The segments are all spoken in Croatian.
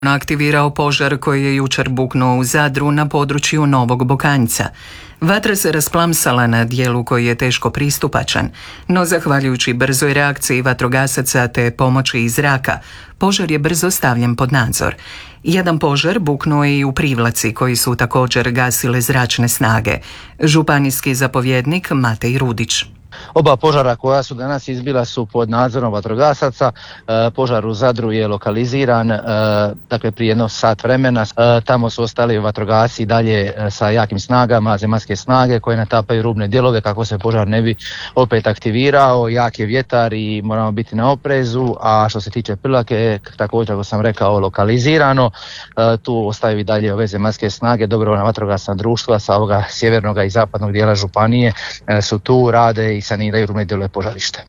aktivirao požar koji je jučer buknuo u Zadru na području Novog Bokanjca. Vatra se rasplamsala na dijelu koji je teško pristupačan, no zahvaljujući brzoj reakciji vatrogasaca te pomoći iz zraka, požar je brzo stavljen pod nadzor. Jedan požar buknuo je i u Privlaci koji su također gasile zračne snage. Županijski zapovjednik Matej Rudić. Oba požara koja su danas izbila su pod nadzorom vatrogasaca. Požar u Zadru je lokaliziran, dakle prije jedno sat vremena. Tamo su ostali vatrogasci dalje sa jakim snagama, zemaljske snage koje natapaju rubne dijelove kako se požar ne bi opet aktivirao. Jak je vjetar i moramo biti na oprezu, a što se tiče Privlake, također kako sam rekao lokalizirano, tu ostaju i dalje ove zemaljske snage, dobrovoljna vatrogasna društva sa ovoga sjevernog i zapadnog dijela županije su tu, rade i saniraju rubne dijelove požarište.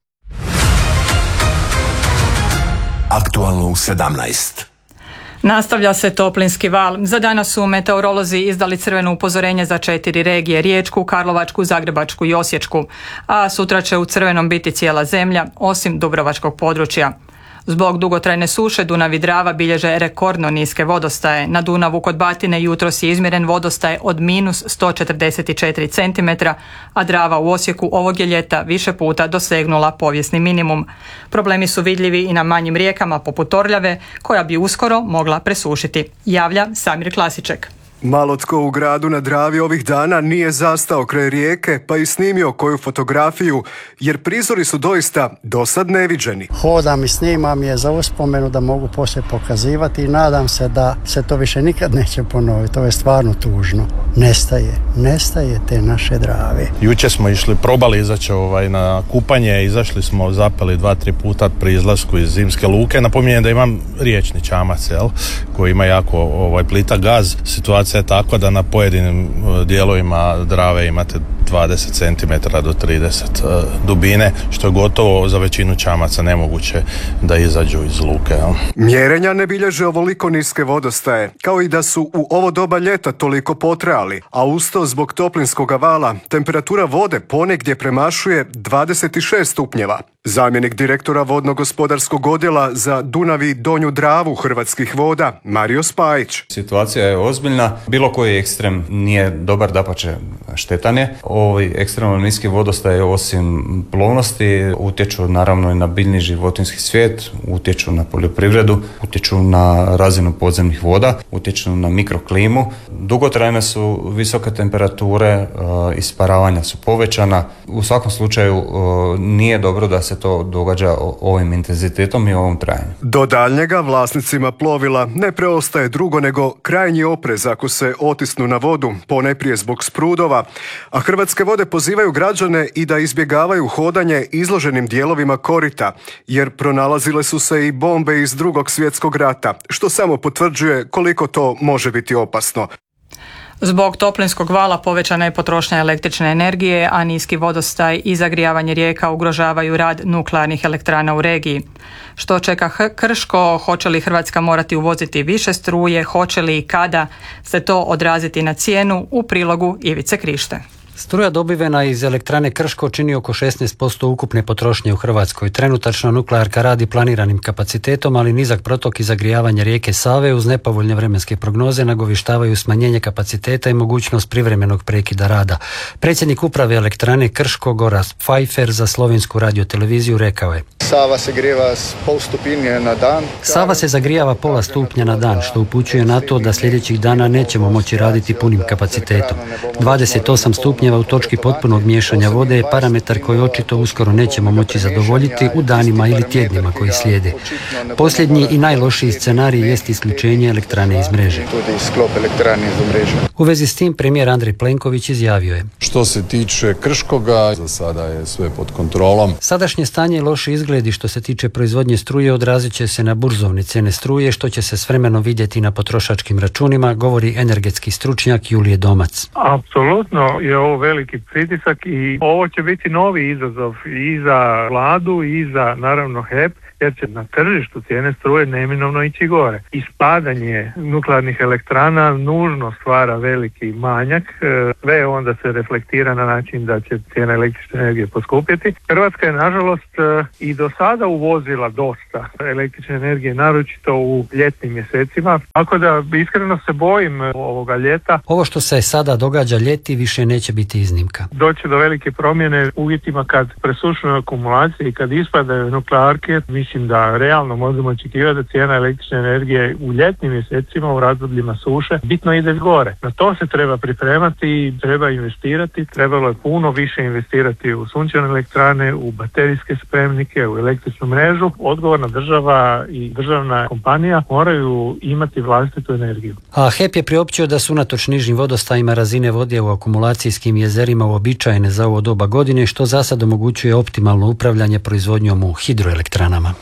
Aktualno u 17. Nastavlja se toplinski val. Za danas su meteorolozi izdali crveno upozorenje za 4 regije: Riječku, Karlovačku, Zagrebačku i Osječku, a sutra će u crvenom biti cijela zemlja, osim Dubrovačkog područja. Zbog dugotrajne suše Dunav i Drava bilježe rekordno niske vodostaje. Na Dunavu kod Batine jutros je izmjeren vodostaj od minus 144 cm, a Drava u Osijeku ovog je ljeta više puta dosegnula povijesni minimum. Problemi su vidljivi i na manjim rijekama poput Orljave, koja bi uskoro mogla presušiti, javlja Samir Klasiček. Malo tko u gradu na Dravi ovih dana nije zastao kraj rijeke pa i snimio koju fotografiju, jer prizori su doista dosad neviđeni. Hodam i snimam je za uspomenu da mogu poslije pokazivati i nadam se da se to više nikad neće ponoviti. To je stvarno tužno. Nestaje te naše Drave. Jučer smo probali izaći na kupanje, izašli smo, zapeli 2-3 puta pri izlasku iz Zimske luke. Napominjem da imam riječni čamac, koji ima jako plitak gaz. Situacija je takva da na pojedinim dijelovima Drave imate 20 cm do 30 dubine, što je gotovo za većinu čamaca nemoguće da izađu iz luke. Mjerenja ne bilježe ovoliko niske vodostaje, kao i da su u ovo doba ljeta toliko potrajali, a usto zbog toplinskog vala temperatura vode ponegdje premašuje 26 stupnjeva. Zamjenik direktora vodno-gospodarskog odjela za Dunav i Donju Dravu Hrvatskih voda, Mario Spajić. Situacija je ozbiljna. Bilo koji ekstrem nije dobar, dapače štetan je. Ovi ekstremno niski vodostaje osim plovnosti utječu naravno i na biljni životinjski svijet, utječu na poljoprivredu, utječu na razinu podzemnih voda, utječu na mikroklimu. Dugotrajne su visoke temperature, isparavanja su povećana. U svakom slučaju nije dobro da se to događa ovim intenzitetom i ovom trajanju. Do daljnjega vlasnicima plovila ne preostaje drugo nego krajnji oprez ako se otisnu na vodu, ponajprije zbog sprudova, a Hrvatske vode pozivaju građane i da izbjegavaju hodanje izloženim dijelovima korita, jer pronalazile su se i bombe iz Drugog svjetskog rata, što samo potvrđuje koliko to može biti opasno. Zbog toplinskog vala povećana je potrošnja električne energije, a niski vodostaj i zagrijavanje rijeka ugrožavaju rad nuklearnih elektrana u regiji. Što čeka Krško? Hoće li Hrvatska morati uvoziti više struje? Hoće li i kada se to odraziti na cijenu? U prilogu Ivice Krište. Struja dobivena iz elektrane Krško čini oko 16% ukupne potrošnje u Hrvatskoj. Trenutačno nuklearka radi planiranim kapacitetom, ali nizak protok i zagrijavanje rijeke Save uz nepovoljne vremenske prognoze nagovještavaju smanjenje kapaciteta i mogućnost privremenog prekida rada. Predsjednik uprave elektrane Krško Goras Pfeiffer za Slovensku radioteleviziju rekao je: Sava se grijeva s pol stupinje na dan. Sava se zagrijava pola stupnja na dan, što upućuje na to da sljedećih dana nećemo moći raditi punim kapacitetom. 28 stupnjeva u točki potpunog miješanja vode je parametar koji očito uskoro nećemo moći zadovoljiti u danima ili tjednima koji slijede. Posljednji i najlošiji scenarij jest isključenje elektrane iz mreže. U vezi s tim premijer Andrej Plenković izjavio je: Što se tiče Krškoga, za sada je sve pod kontrolom. Sadašnje stanje i loši izgledi što se tiče proizvodnje struje odrazit će se na burzovne cijene struje, što će se s vremenom vidjeti na potrošačkim računima, govori energetski stručnjak Julije Domac. Apsolutno je ovo veliki pritisak i ovo će biti novi izazov i za vladu i za naravno HEP, jer će na tržištu cijene struje neminovno ići gore. Ispadanje nuklearnih elektrana nužno stvara veliki manjak, sve onda se reflektira na način da će cijena električne energije poskupjeti. Hrvatska je nažalost i do sada uvozila dosta električne energije, naročito u ljetnim mjesecima, tako da iskreno se bojim ovoga ljeta. Ovo što se sada događa ljeti više neće biti iznimka. Doći do velike promjene u uvjetima kad presušuju akumulacije i kad ispadaju nuklearke, mislim da realno možemo očekivati da cijena električne energije u ljetnim mjesecima u razdobljima suše bitno ide gore. Na to se treba pripremati i treba investirati. Trebalo je puno više investirati u sunčane elektrane, u baterijske spremnike, u električnu mrežu. Odgovorna država i državna kompanija moraju imati vlastitu energiju. A HEP je priopćio da su unatoč nižim vodostajima razine vode u akumulacijskim jezerima uobičajene za ovo doba godine, što za sad omogućuje optimalno upravljanje proizvodnjom u hidroelektranama.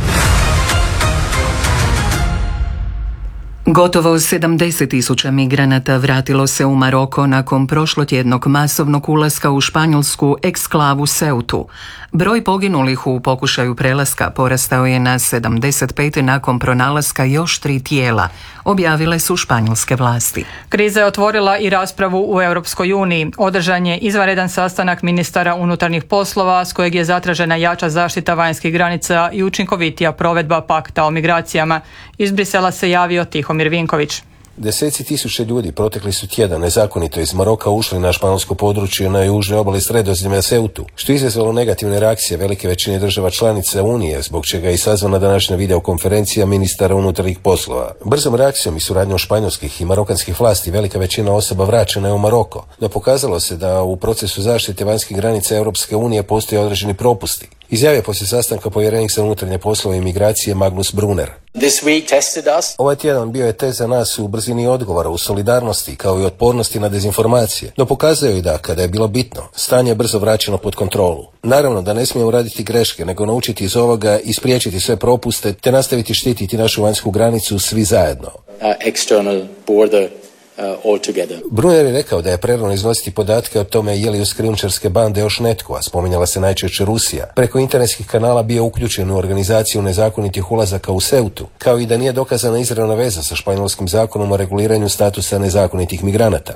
Gotovo 70.000 migranata vratilo se u Maroko nakon prošlotjednog masovnog ulaska u španjolsku eksklavu Ceutu. Broj poginulih u pokušaju prelaska porastao je na 75 nakon pronalaska još 3 tijela, objavile su španjolske vlasti. Kriza je otvorila i raspravu u Europskoj uniji. Održan je izvanredan sastanak ministara unutarnjih poslova s kojeg je zatražena jača zaštita vanjskih granica i učinkovitija provedba pakta o migracijama. Iz Brisela se javio Tihomir Vinković. Deseci tisuća ljudi protekli su tjedan nezakonito iz Maroka ušli na španjolsko područje na južnoj obali Sredozemlja Ceutu, što je izazvalo negativne reakcije velike većine država članica Unije, zbog čega je i sazvana današnja videokonferencija ministara unutarnjih poslova. Brzom reakcijom i suradnjom španjolskih i marokanskih vlasti velika većina osoba vraćena je u Maroko, no pokazalo se da u procesu zaštite vanjskih granica Europske unije postoje određeni propusti. Izjavio poslije sastanka povjerenik za unutarnje poslove i migracije Magnus Brunner. Ovaj tjedan bio je test za nas u brzini odgovora, u solidarnosti kao i otpornosti na dezinformacije, no pokazao je da, kada je bilo bitno, stanje je brzo vraćeno pod kontrolu. Naravno da ne smijemo raditi greške, nego naučiti iz ovoga i spriječiti sve propuste, te nastaviti štititi našu vanjsku granicu svi zajedno. Brunner je rekao da je prerano iznositi podatke o tome je li uz krijumčarske bande još netko, a spominjala se najčešće Rusija, preko internetskih kanala bio uključen u organizaciju nezakonitih ulazaka u Ceutu, kao i da nije dokazana izravna veza sa španjolskim zakonom o reguliranju statusa nezakonitih migranata.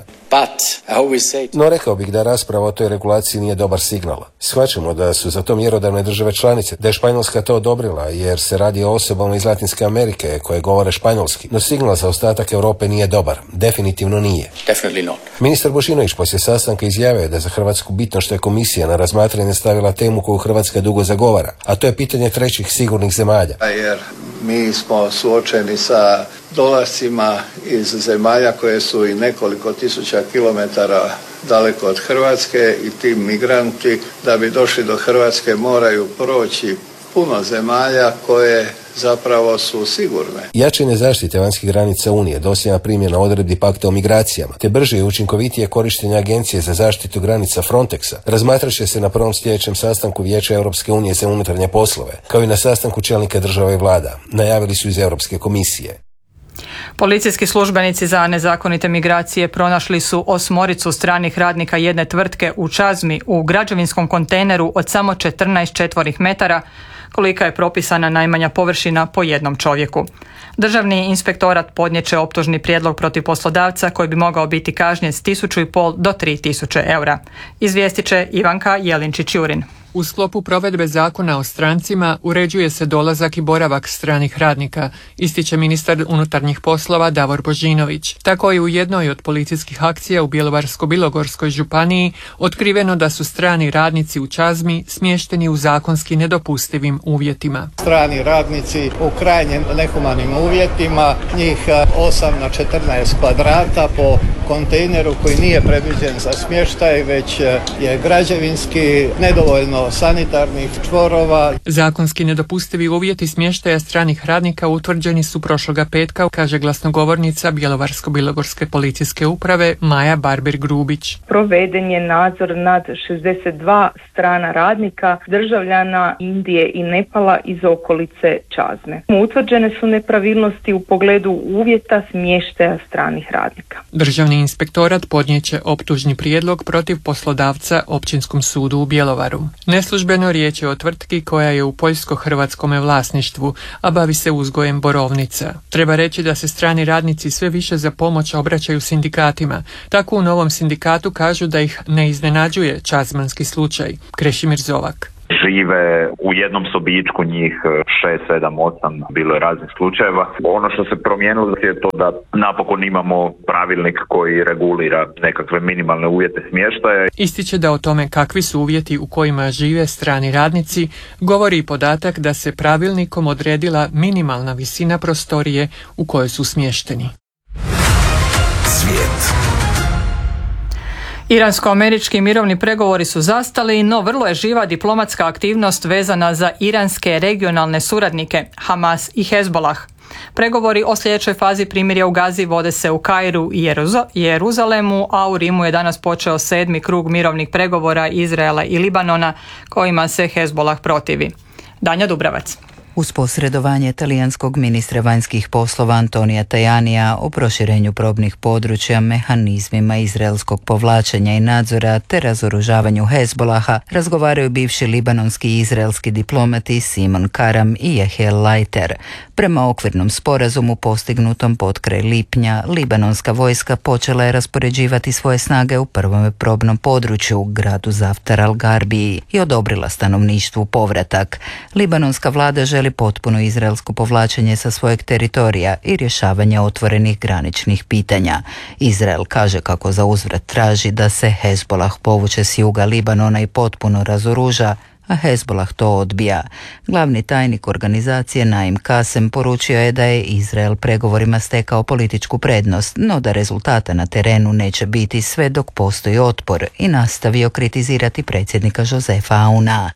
No rekao bih da rasprava o toj regulaciji nije dobar signal. Shvaćamo da su za to mjerodavne države članice, da je Španjolska to odobrila jer se radi o osobama iz Latinske Amerike koje govore španjolski, no signal za ostatak Europe nije dobar. Definitivno nije. Ministar Božinović poslije sastanka izjavio da je za Hrvatsku bitno što je komisija na razmatranje stavila temu koju Hrvatska dugo zagovara, a to je pitanje trećih sigurnih zemalja. Jer mi smo suočeni sa dolascima iz zemalja koje su i nekoliko tisuća kilometara daleko od Hrvatske i ti migranti da bi došli do Hrvatske moraju proći puno zemalja koje zapravo su sigurne. Jačanje zaštite vanjskih granica Unije, dosljedna primjena odredbi pakta o migracijama, te brže i učinkovitije korištenje Agencije za zaštitu granica Frontexa razmatrat će se na prvom sljedećem sastanku Vijeća Europske unije za unutarnje poslove, kao i na sastanku čelnika država i vlada, najavili su iz Europske komisije. Policijski službenici za nezakonite migracije pronašli su 8 stranih radnika jedne tvrtke u Čazmi u građevinskom kontejneru od samo 14 četvornih metara, kolika je propisana najmanja površina po jednom čovjeku. Državni inspektorat podnijet će optužni prijedlog protiv poslodavca koji bi mogao biti kažnjen s 1.500 do 3.000 eura. Izvijestit će Ivanka Jelinčić-Jurin. U sklopu provedbe zakona o strancima uređuje se dolazak i boravak stranih radnika, ističe ministar unutarnjih poslova Davor Božinović. Tako je u jednoj od policijskih akcija u Bjelovarsko-bilogorskoj županiji otkriveno da su strani radnici u Čazmi smješteni u zakonski nedopustivim uvjetima. Strani radnici u krajnje nehumanim uvjetima, njih 8 na 14 kvadrata po kontejneru koji nije predviđen za smještaj, već je građevinski, nedovoljno sanitarnih čvorova. Zakonski nedopustivi uvjeti smještaja stranih radnika utvrđeni su prošloga petka, kaže glasnogovornica Bjelovarsko-bilogorske policijske uprave Maja Barber-Grubić. Proveden je nadzor nad 62 strana radnika, državljana Indije i Nepala iz okolice Čazme. Utvrđene su nepravilnosti u pogledu uvjeta smještaja stranih radnika. Državni inspektorat podnijet će optužni prijedlog protiv poslodavca Općinskom sudu u Bjelovaru. Neslužbeno riječ je o tvrtki koja je u poljsko-hrvatskome vlasništvu, a bavi se uzgojem borovnica. Treba reći da se strani radnici sve više za pomoć obraćaju sindikatima. Tako u novom sindikatu kažu da ih ne iznenađuje čazmanski slučaj. Krešimir Zovak. Žive u jednom sobičku, njih 6, 7, 8, bilo je raznih slučajeva. Ono što se promijenilo je to da napokon imamo pravilnik koji regulira nekakve minimalne uvjete smještaja. Ističe da o tome kakvi su uvjeti u kojima žive strani radnici govori i podatak da se pravilnikom odredila minimalna visina prostorije u kojoj su smješteni. Svijet. Iransko-američki mirovni pregovori su zastali, no vrlo je živa diplomatska aktivnost vezana za iranske regionalne suradnike Hamas i Hezbolah. Pregovori o sljedećoj fazi primirja u Gazi vode se u Kairu i Jeruzalemu, a u Rimu je danas počeo 7. krug mirovnih pregovora Izraela i Libanona kojima se Hezbolah protivi. Danja Dubravac. Uz posredovanje talijanskog ministra vanjskih poslova Antonija Tajanija o proširenju probnih područja, mehanizmima izraelskog povlačenja i nadzora te razoružavanju Hezbolaha razgovaraju bivši libanonski i izraelski diplomati Simon Karam i Jehiel Leiter. Prema okvirnom sporazumu postignutom potkraj lipnja, libanonska vojska počela je raspoređivati svoje snage u prvom probnom području, gradu Zaftar al-Garbiji, i odobrila stanovništvu povratak. Libanonska vlada želi potpuno izraelsko povlačenje sa svojeg teritorija i rješavanje otvorenih graničnih pitanja. Izrael kaže kako za uzvrat traži da se Hezbolah povuče s juga Libanona i potpuno razoruža, a Hezbolah to odbija. Glavni tajnik organizacije Naim Kasem poručio je da je Izrael pregovorima stekao političku prednost, no da rezultata na terenu neće biti sve dok postoji otpor, i nastavio kritizirati predsjednika Josefa Auna.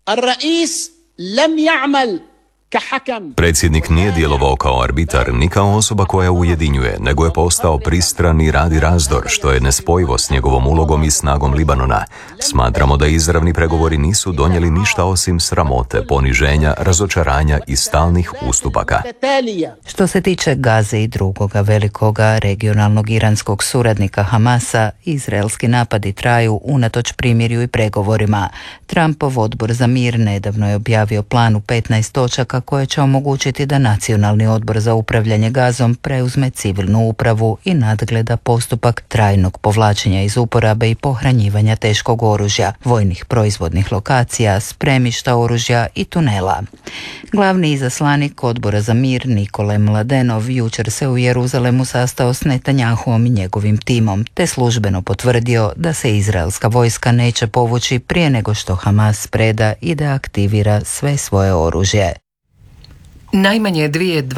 Predsjednik nije djelovao kao arbitar ni kao osoba koja ujedinjuje, nego je postao pristran i radi razdor, što je nespojivo s njegovom ulogom i snagom Libanona. Smatramo da izravni pregovori nisu donijeli ništa osim sramote, poniženja, razočaranja i stalnih ustupaka. Što se tiče Gaze i drugoga velikoga regionalnog iranskog suradnika Hamasa, izraelski napadi traju unatoč primirju i pregovorima. Trumpov odbor za mir nedavno je objavio plan u 15 točaka koje će omogućiti da Nacionalni odbor za upravljanje Gazom preuzme civilnu upravu i nadgleda postupak trajnog povlačenja iz uporabe i pohranjivanja teškog oružja, vojnih proizvodnih lokacija, spremišta oružja i tunela. Glavni izaslanik odbora za mir Nikolaj Mladenov jučer se u Jeruzalemu sastao s Netanjahuom i njegovim timom, te službeno potvrdio da se izraelska vojska neće povući prije nego što Hamas preda i deaktivira sve svoje oružje. Najmanje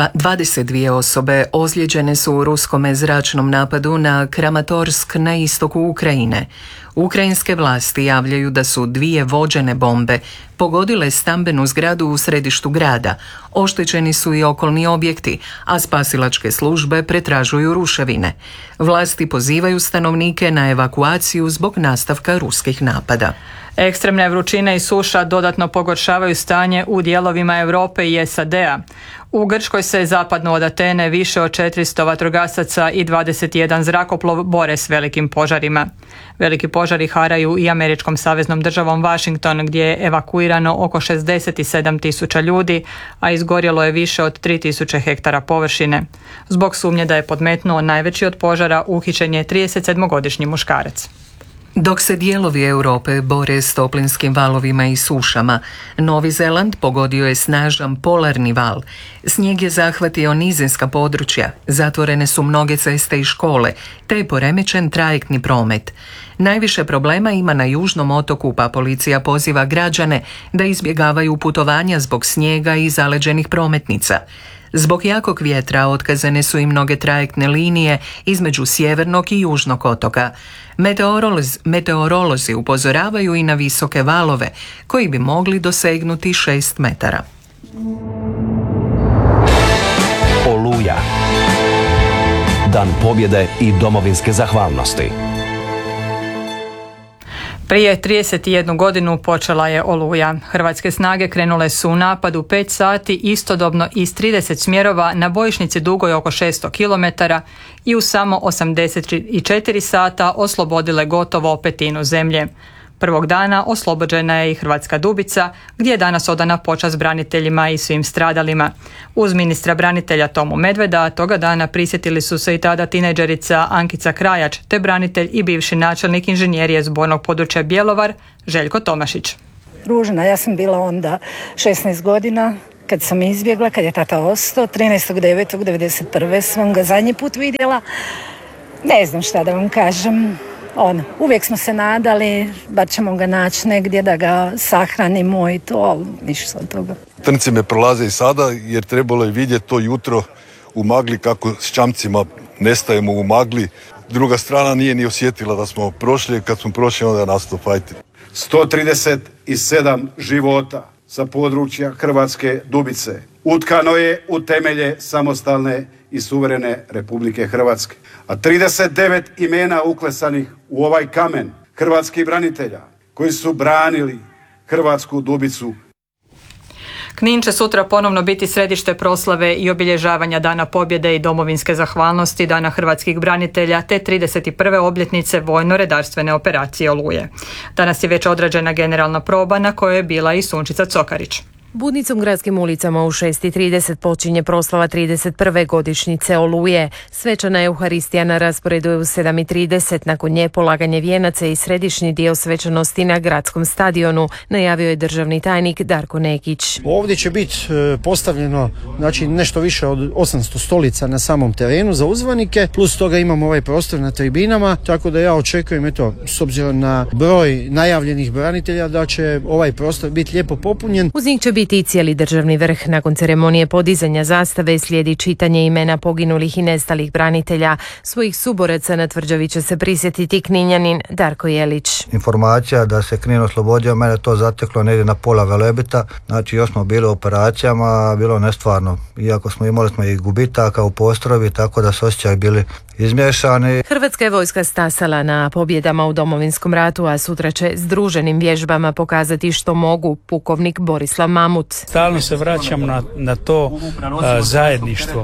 22 osobe ozlijeđene su u ruskom zračnom napadu na Kramatorsk na istoku Ukrajine. Ukrajinske vlasti javljaju da su 2 vođene bombe pogodile stambenu zgradu u središtu grada. Oštećeni su i okolni objekti, a spasilačke službe pretražuju ruševine. Vlasti pozivaju stanovnike na evakuaciju zbog nastavka ruskih napada. Ekstremne vrućine i suša dodatno pogoršavaju stanje u dijelovima Europe i SAD-a. U Grčkoj se zapadno od Atene više od 400 vatrogasaca i 21 zrakoplov bore s velikim požarima. Veliki požari haraju i američkom saveznom državom Washington, gdje je evakuirano oko 67.000 ljudi, a izgorjelo je više od 3.000 hektara površine. Zbog sumnje da je podmetnuo najveći od požara, uhićen je 37-godišnji muškarac. Dok se dijelovi Europe bore s toplinskim valovima i sušama, Novi Zeland pogodio je snažan polarni val. Snijeg je zahvatio nizinska područja, zatvorene su mnoge ceste i škole, te je poremećen trajektni promet. Najviše problema ima na južnom otoku, pa policija poziva građane da izbjegavaju putovanja zbog snijega i zaleđenih prometnica. Zbog jakog vjetra otkazane su i mnoge trajektne linije između sjevernog i južnog otoka. Meteorolozi upozoravaju i na visoke valove koji bi mogli dosegnuti 6 metara. Oluja. Dan pobjede i domovinske zahvalnosti. Prije 31 godinu počela je Oluja. Hrvatske snage krenule su u napad u 5 sati istodobno iz 30 smjerova na bojišnici dugoj oko 600 km i u samo 84 sata oslobodile gotovo 1/5 zemlje. Prvog dana oslobođena je i Hrvatska Dubica, gdje je danas odana počast braniteljima i svim stradalima. Uz ministra branitelja Tomu Medveda, toga dana prisjetili su se i tada tinejdžerica Ankica Krajač, te branitelj i bivši načelnik inženjerije zbornog područja Bjelovar, Željko Tomašić. Ružna, ja sam bila onda 16 godina, kad sam izbjegla, kad je tata ostao, 13.9.1991. sam ga zadnji put vidjela. Ne znam šta da vam kažem. Uvijek smo se nadali, bar ćemo ga naći negdje da ga sahranimo i to, ali ništa od toga. Trnci me prolaze i sada jer trebalo je vidjeti to jutro u magli kako s čamcima nestajemo u magli. Druga strana nije ni osjetila da smo prošli, kad smo prošli onda je nastao fajt. 137 života sa područja Hrvatske Dubice utkano je u temelje samostalne i suverene Republike Hrvatske. A 39 imena uklesanih u ovaj kamen hrvatskih branitelja koji su branili Hrvatsku Dubicu. Knin će sutra ponovno biti središte proslave i obilježavanja Dana pobjede i domovinske zahvalnosti, Dana hrvatskih branitelja te 31. obljetnice vojno-redarstvene operacije Oluje. Danas je već odrađena generalna proba na kojoj je bila i Sunčica Cokarić. Budnicom gradskim ulicama u 6:30 počinje proslava 31. godišnjice Oluje. Svečana Euharistija na rasporedu je u 7:30. Nakon nje polaganje vijenaca i središnji dio svečanosti na gradskom stadionu, najavio je državni tajnik Darko Nekić. Ovdje će biti postavljeno nešto više od 800 stolica na samom terenu za uzvanike, plus toga imamo ovaj prostor na tribinama, tako da ja očekujem, s obzirom na broj najavljenih branitelja, da će ovaj prostor biti lijepo popunjen. Uz njih će biti i cijeli državni vrh. Nakon ceremonije podizanja zastave slijedi čitanje imena poginulih i nestalih branitelja. Svojih suboraca na tvrđavi će se prisjetiti Kninjanin Darko Jelić. Informacija da se Knin oslobodio, mene to zateklo negdje na pola Velebita. Znači još smo bili u operacijama, bilo nestvarno. Iako smo imali i gubitaka u postrojbi, tako da su osjećaji bili izmiješani. Hrvatska je vojska stasala na pobjedama u Domovinskom ratu, a sutra će združenim vježbama pokazati što mogu. Pukovnik Borislav Mamut. Stalno se vraćam na to zajedništvo,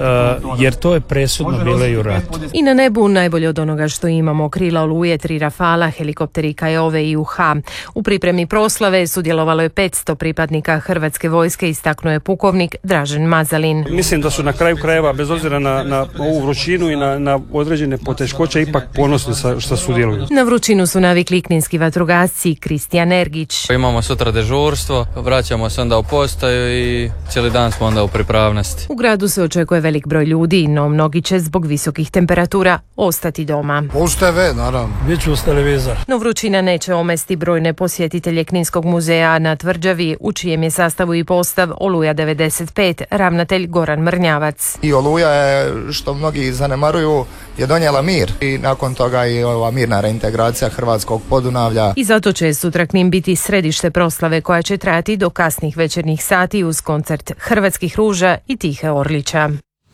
jer to je presudno bilo i u ratu. I na nebu najbolje od onoga što imamo: krila Oluje, 3 Rafala, helikopteri Kajove i UH. U pripremi proslave sudjelovalo je 500 pripadnika Hrvatske vojske, istaknuo je pukovnik Dražen Mazalin. Mislim da su na kraju krajeva, bez obzira na ovu vrućinu i na određene poteškoće, ipak ponosni što sudjeluju. Na vrućinu su navikli kninski vatrogasci. Kristijan Ergić. Imamo sutra dežurstvo, vraćamo se onda u postaju i cijeli dan smo onda u pripravnosti. U gradu se očekuje velik broj ljudi, no mnogi će zbog visokih temperatura ostati doma. Uz TV, naravno. Biću uz televizor. No vrućina neće omesti brojne posjetitelje Kninskog muzeja na tvrđavi, u čijem je sastavu i postav Oluja 95, ravnatelj Goran Mrnjavac. I Oluja je, što mnogi zanemaruju, je donijela mir i nakon toga i ova mirna reintegracija hrvatskog Podunavlja. I zato će sutra Knin biti središte proslave koja će trajati do kasnih večernjih sati uz koncert Hrvatskih ruža i Tihe Orlića.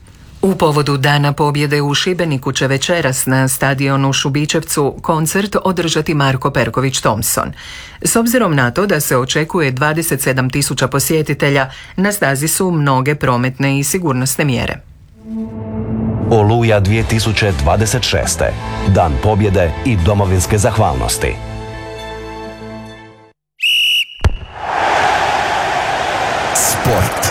U povodu Dana pobjede u Šibeniku će večeras na stadionu Šubićevcu koncert održati Marko Perković Thompson. S obzirom na to da se očekuje 27.000 posjetitelja, na stazi su mnoge prometne i sigurnosne mjere. Oluja 2026. Dan pobjede i domovinske zahvalnosti. Sport.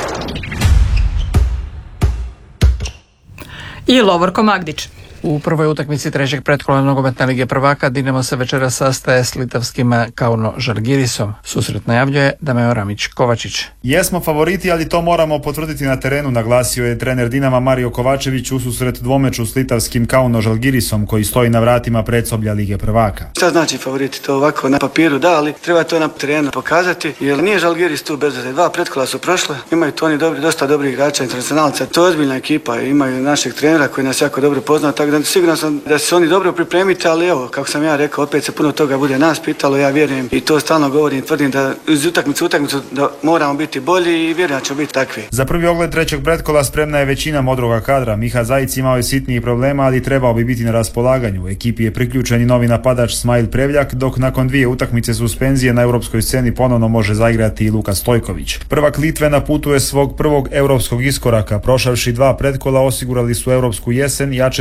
I Lovorko Magdić. U prvoj utakmici trećeg pretkola nogometne lige prvaka Dinamo se večera sastaje s litavskim Kauno Žalgirisom. Susret najavljuje Dameo Ramić-Kovačić. Jesmo favoriti, ali to moramo potvrditi na terenu, naglasio je trener Dinama Mario Kovačević u susret dvomeću s litavskim Kauno Žalgirisom koji stoji na vratima predsoblja lige prvaka. Šta znači favoriti? To ovako na papiru da, ali treba to na terenu pokazati, jer nije Žalgiris tu bez veze. 2 pretkola su prošle, imaju to oni dosta dobrih igrača, internacionalca. To je ozbiljna ekipa, imaju našeg trenera koji nas jako dobro pozna, tako da siguran sam da se oni dobro pripremiti, ali evo, kako sam ja rekao, opet se puno toga bude nas pitalo, ja vjerujem i to stalno govorim, tvrdim da uz utakmicu da moramo biti bolji i vjerujem da ćemo biti takvi. Za prvi ogled trećeg pretkola spremna je većina modroga kadra. Miha Zajic imao je sitnijih problema, ali trebao bi biti na raspolaganju. U ekipi je priključen i novi napadač Smajl Prevljak, dok nakon 2 utakmice suspenzije na europskoj sceni ponovno može zaigrati i Luka Stojković. Prvak Litve na putu je svog prvog europskog iskoraka. Prošavši 2 pretkola osigurali su europsku jesen, jačajući redove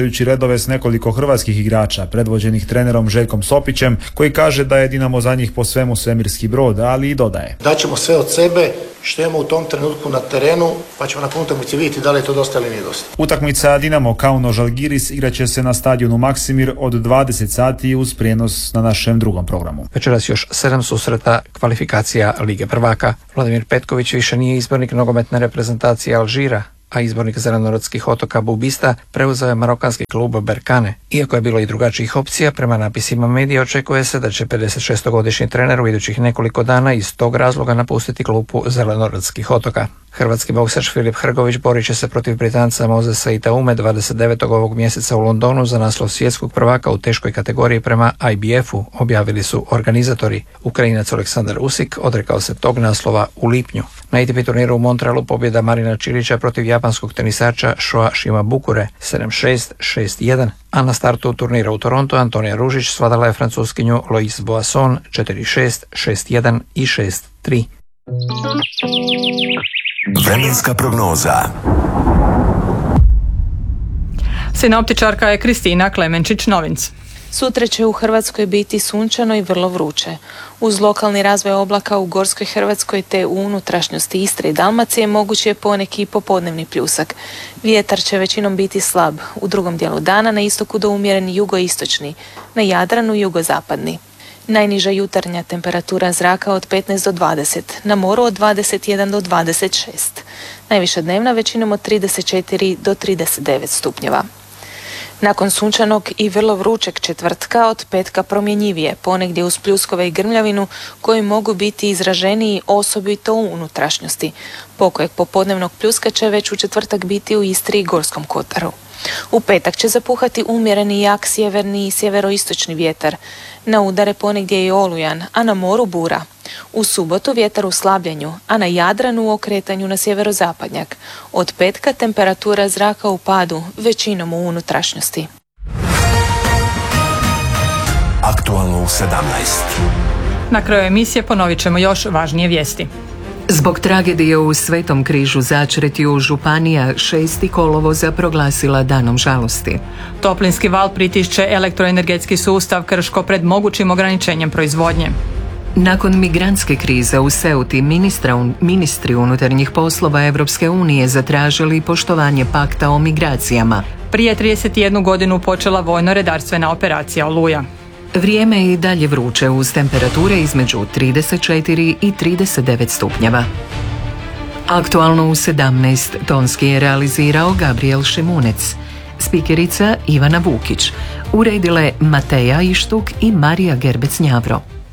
radove s nekoliko hrvatskih igrača, predvođenih trenerom Željkom Sopićem, koji kaže da je Dinamo za njih po svemu svemirski brod, ali i dodaje: daćemo sve od sebe što imamo u tom trenutku na terenu, pa ćemo nakon utakmice vidjeti da li je to dosta ili nije dosta. Utakmica Dinamo Kauno Žalgiris igraće se na stadionu Maksimir od 20 sati uz prijenos na našem drugom programu. Večeras još 7 susreta kvalifikacija Lige prvaka. Vladimir Petković više nije izbornik nogometne reprezentacije Alžira, a izbornik Zelenorodskih otoka Bubista preuzeo je marokanski klub Berkane. Iako je bilo i drugačijih opcija, prema napisima medija očekuje se da će 56-godišnji trener u idućih nekoliko dana iz tog razloga napustiti klubu Zelenorodskih otoka. Hrvatski boksač Filip Hrgović borit će se protiv Britanca Mozesa Itaume 29. ovog mjeseca u Londonu za naslov svjetskog prvaka u teškoj kategoriji prema IBF-u, objavili su organizatori. Ukrajinac Aleksandar Usik odrekao se tog naslova u lipnju. Na ATP turniru u Montrealu pobjeda Marina Čilića protiv japanskog tenisača Shoa Shimabukure 7-6, 6-1, a na startu turnira u Torontu Antonija Ružić svladala je francuskinju Lois Boasson 4-6, 6-1 i 6-3. Vremenska prognoza. Sinoptičarka je Kristina Klemenčić-Novinc. Sutra će u Hrvatskoj biti sunčano i vrlo vruće. Uz lokalni razvoj oblaka u Gorskoj Hrvatskoj te u unutrašnjosti Istre i Dalmacije mogući je poneki popodnevni pljusak. Vjetar će većinom biti slab. U drugom dijelu dana na istoku do umjeren jugoistočni, na Jadranu jugozapadni. Najniža jutarnja temperatura zraka od 15 do 20, na moru od 21 do 26. Najviša dnevna većinom od 34 do 39 stupnjeva. Nakon sunčanog i vrlo vrućeg četvrtka od petka promjenjivije, ponegdje uz pljuskove i grmljavinu koji mogu biti izraženiji osobito u unutrašnjosti. Pokojeg popodnevnog pljuska će već u četvrtak biti u Istri i Gorskom kotaru. U petak će zapuhati umjereni jak sjeverni i sjeveroistočni vjetar. Na udare ponegdje je olujan, a na moru bura. U subotu vjetar u slabljenju, a na Jadranu u okretanju na sjeverozapadnjak. Od petka temperatura zraka u padu, većinom u unutrašnjosti. Aktualno u 17. Na kraju emisije ponovit ćemo još važnije vijesti. Zbog tragedije u Svetom križu Začretju županija 6. kolovoza proglasila danom žalosti. Toplinski val pritišće elektroenergetski sustav Krško pred mogućim ograničenjem proizvodnje. Nakon migrantske krize u Ceuti ministri unutarnjih poslova Europske unije zatražili poštovanje pakta o migracijama. Prije 31 godinu počela vojno-redarstvena operacija Oluja. Vrijeme je i dalje vruće uz temperature između 34 i 39 stupnjeva. Aktualno u 17 tonski je realizirao Gabriel Šimunec. Spikerica Ivana Vukić. Uredile Mateja Ištuk i Marija Gerbec-Njavro.